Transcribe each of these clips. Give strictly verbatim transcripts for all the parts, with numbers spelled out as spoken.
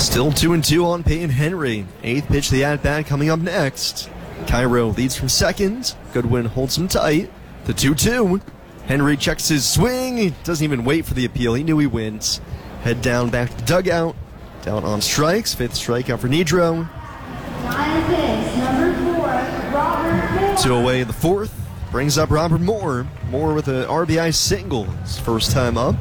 Still two and two on Peyton Henry. Eighth pitch of the at-bat coming up next. Cairo leads from second. Goodwin holds him tight. The two two. Henry checks his swing. He doesn't even wait for the appeal. He knew he wins. Head down back to the dugout. Down on strikes. Fifth strikeout for Nidro. Number four, Robert Moore. Two away in the fourth. Brings up Robert Moore. Moore with an R B I single. His first time up.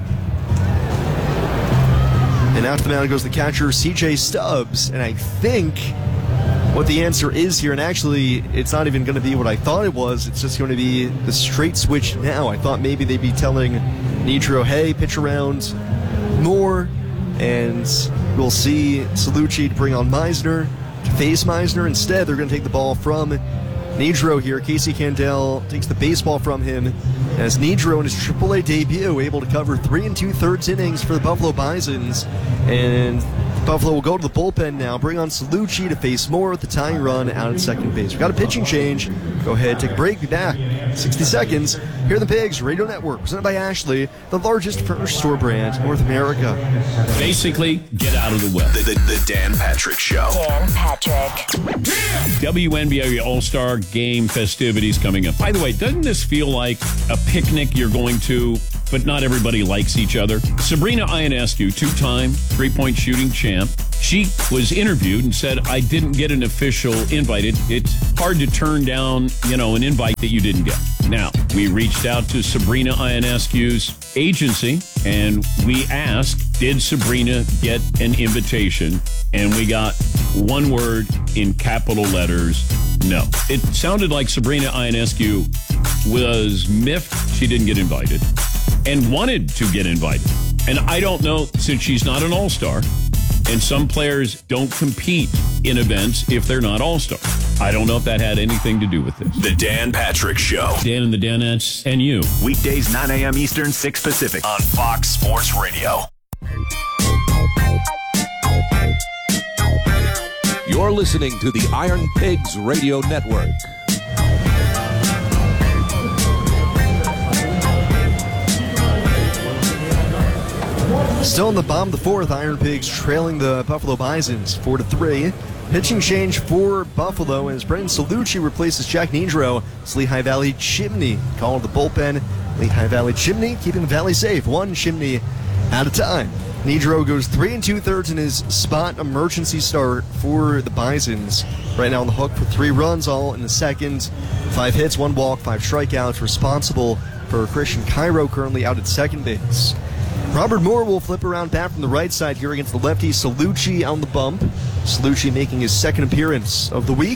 And after the mound goes the catcher, C J Stubbs. And I think what the answer is here, and actually it's not even going to be what I thought it was, it's just going to be the straight switch now. I thought maybe they'd be telling Nitro, hey, pitch around Moore, and we'll see Salucci to bring on Meisner, to face Meisner. Instead, they're going to take the ball from Nidro here. Casey Candel takes the baseball from him as Nidro in his triple A debut able to cover three and two-thirds innings for the Buffalo Bisons. And Buffalo will go to the bullpen now, bring on Salucci to face Moore with the tying run out at second base. We've got a pitching change. Go ahead, take a break, be back. sixty seconds. Here are the Pigs Radio Network, presented by Ashley, the largest furniture store brand in North America. Basically, get out of the way. The, the, the Dan Patrick Show. Dan Patrick. W N B A All-Star Game festivities coming up. By the way, doesn't this feel like a picnic you're going to, but not everybody likes each other? Sabrina Ionescu, two-time three-point shooting champ, she was interviewed and said, I didn't get an official invite. It, it's hard to turn down, you know, an invite that you didn't get. Now, we reached out to Sabrina Ionescu's agency, and we asked, did Sabrina get an invitation? And we got one word in capital letters, no. It sounded like Sabrina Ionescu was miffed she didn't get invited and wanted to get invited. And I don't know, since she's not an all-star, and some players don't compete in events if they're not all-stars. I don't know if that had anything to do with this. The Dan Patrick Show. Dan and the Danettes and you. Weekdays, nine a.m. Eastern, six Pacific. On Fox Sports Radio. You're listening to the Iron Pigs Radio Network. Still in the bottom of the fourth, Iron Pigs trailing the Buffalo Bisons four to three. Pitching change for Buffalo as Brendan Salucci replaces Jack Nidro. It's Lehigh Valley Chimney called the bullpen. Lehigh Valley Chimney keeping the Valley safe, one chimney at a time. Nidro goes three and two-thirds in his spot emergency start for the Bisons. Right now on the hook for three runs, all in the second. Five hits, one walk, five strikeouts, responsible for Christian Cairo currently out at second base. Robert Moore will flip around back from the right side here against the lefty Salucci on the bump. Salucci making his second appearance of the week.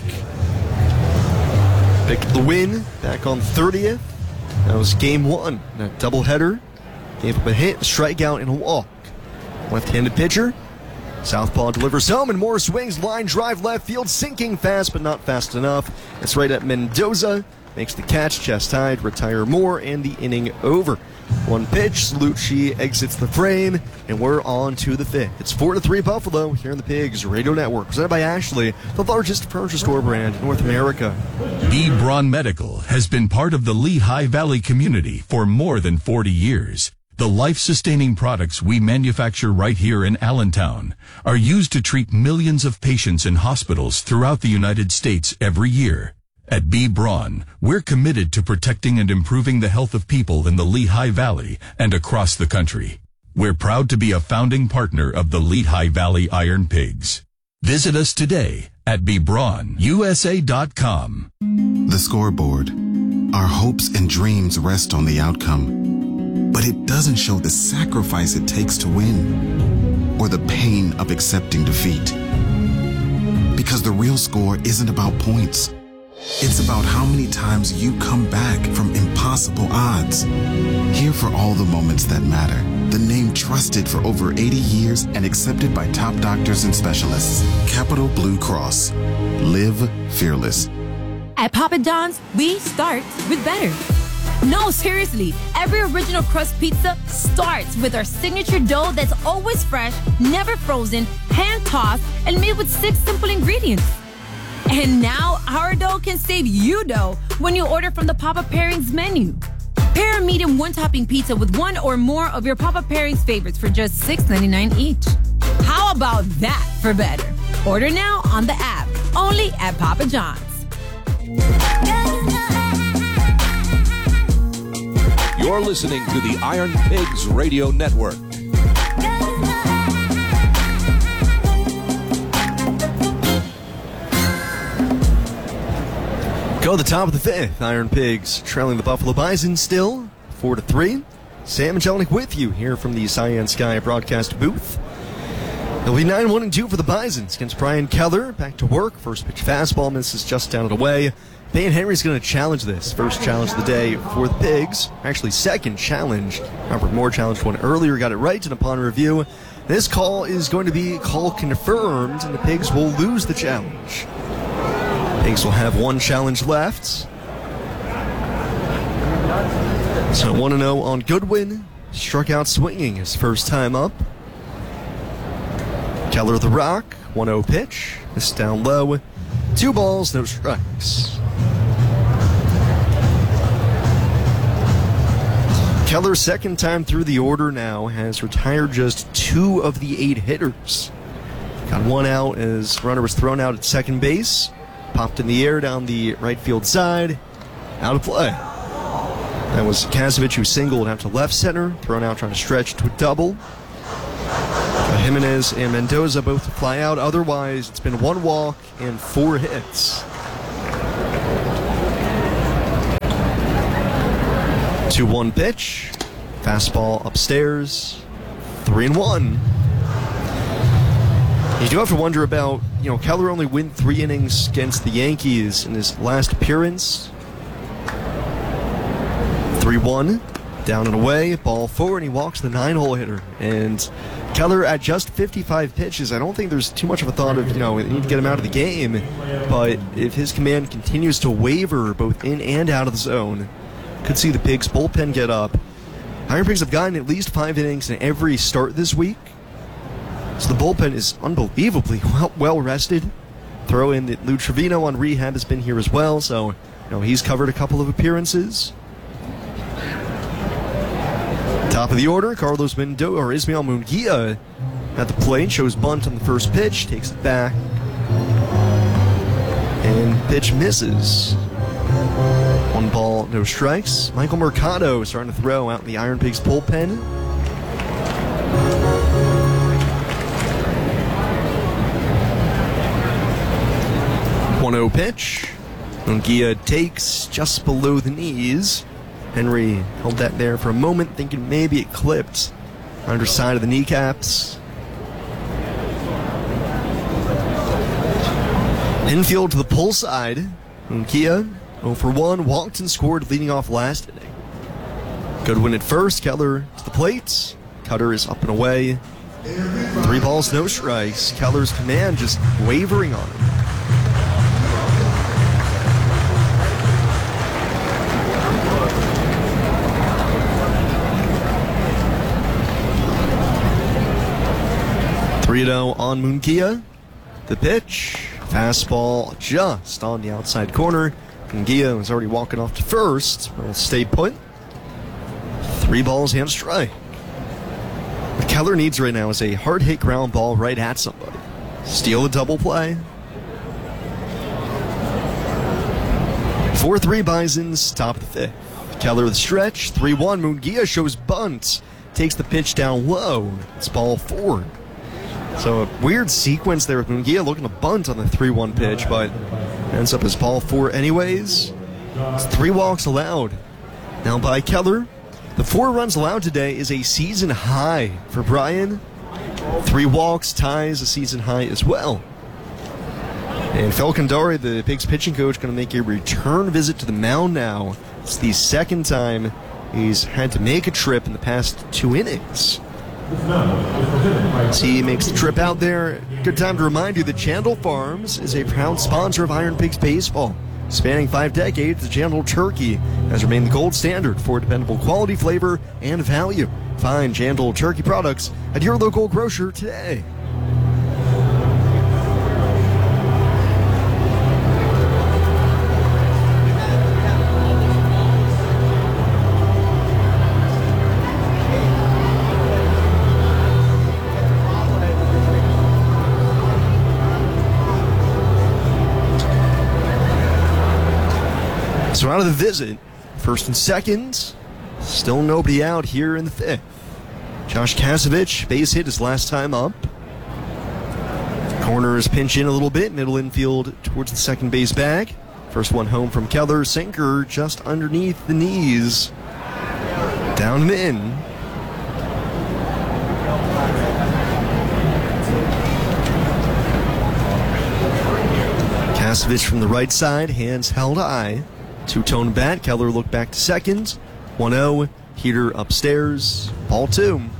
Picked up the win back on thirtieth. That was game one. A doubleheader. Gave up a hit, a strikeout, and a walk. Left-handed pitcher. Southpaw delivers home, and Moore swings. Line drive left field, sinking fast, but not fast enough. It's right at Mendoza. Makes the catch, chest tied, retire Moore, and the inning over. One pitch, Salucci exits the frame, and we're on to the fifth. It's four to three Buffalo here in the Pigs Radio Network, presented by Ashley, the largest furniture store brand in North America. B. Braun Medical has been part of the Lehigh Valley community for more than forty years. The life-sustaining products we manufacture right here in Allentown are used to treat millions of patients in hospitals throughout the United States every year. At B. Braun, we're committed to protecting and improving the health of people in the Lehigh Valley and across the country. We're proud to be a founding partner of the Lehigh Valley Iron Pigs. Visit us today at b braun u s a dot com. The scoreboard. Our hopes and dreams rest on the outcome, but it doesn't show the sacrifice it takes to win or the pain of accepting defeat. Because the real score isn't about points. It's about how many times you come back from impossible odds. Here for all the moments that matter. The name trusted for over eighty years and accepted by top doctors and specialists. Capital Blue Cross. Live fearless. At Papa John's, we start with better. No, seriously, every original crust pizza starts with our signature dough that's always fresh, never frozen, hand-tossed, and made with six simple ingredients. And now, our dough can save you dough when you order from the Papa Pairings menu. Pair a medium one-topping pizza with one or more of your Papa Pairings favorites for just six ninety-nine each. How How about that for better? Order now on the app, only at Papa John's. You're listening to the Iron Pigs Radio Network. Go to the top of the fifth. Iron Pigs trailing the Buffalo Bison still, four to three. Sam and Jelinek with you here from the Cyan Sky broadcast booth. It'll be nine one and two for the Bisons against Brian Keller. Back to work. First pitch fastball misses just down and away. Peyton Henry's going to challenge this. First challenge of the day for the Pigs. Actually, second challenge. Robert Moore challenged one earlier, got it right, and upon review, this call is going to be call confirmed, and the Pigs will lose the challenge. Pigs will have one challenge left. So one and oh on Goodwin. Struck out swinging his first time up. Keller the Rock, one oh pitch. This down low. Two balls, no strikes. Keller, second time through the order now, has retired just two of the eight hitters. Got one out as runner was thrown out at second base. Popped in the air down the right field side. Out of play. That was Kazovich who singled out to left center. Thrown out trying to stretch to a double. Got Jimenez and Mendoza both to fly out. Otherwise, it's been one walk and four hits. two one pitch. Fastball upstairs. three and one. You do have to wonder about, you know, Keller only win three innings against the Yankees in his last appearance. three one, down and away, ball four, and he walks the nine-hole hitter. And Keller at just fifty-five pitches, I don't think there's too much of a thought of, you know, we need to get him out of the game. But if his command continues to waver both in and out of the zone, could see the Pigs bullpen get up. Iron Pigs have gotten at least five innings in every start this week. So the bullpen is unbelievably well, well rested. Throw in that Lou Trevino on rehab has been here as well, so you know he's covered a couple of appearances. Top of the order, Carlos Mendoza or Ismael Munguia at the plate, shows bunt on the first pitch, takes it back, and pitch misses. One ball, no strikes. Michael Mercado starting to throw out in the Iron Pigs bullpen. one oh pitch. Munguia takes just below the knees. Henry held that there for a moment, thinking maybe it clipped underside of the kneecaps. Infield to the pull side. Munguia oh for one, walked and scored leading off last inning. Goodwin at first, Keller to the plate. Cutter is up and away. Three balls, no strikes. Keller's command just wavering on him. three oh on Munguia. The pitch. Fastball just on the outside corner. Munguia was already walking off to first. Will stay put. Three balls and strike. What Keller needs right now is a hard hit ground ball right at somebody. Steal a double play. four three Bisons, top of the fifth. Keller the stretch. three one. Munguia shows bunt. Takes the pitch down low. It's ball four. So a weird sequence there with Munguia looking to bunt on the three one pitch, but ends up as ball four anyways. It's three walks allowed. Now by Keller. The four runs allowed today is a season high for Brian. Three walks ties a season high as well. And Phil Condori, the Pigs pitching coach, going to make a return visit to the mound now. It's the second time he's had to make a trip in the past two innings. As he makes the trip out there, good time to remind you that Chandler Farms is a proud sponsor of Iron Pigs baseball. Spanning five decades, the Chandler Turkey has remained the gold standard for dependable quality, flavor, and value. Find Chandler Turkey products at your local grocer today. So out of the visit, first and second, still nobody out here in the fifth. Josh Kasevich, base hit his last time up. Corners pinch in a little bit, middle infield towards the second base bag. First one home from Keller, sinker just underneath the knees. Down and in. Kasevich from the right side, hands held high. Two-tone bat, Keller looked back to second. one oh, heater upstairs, ball two.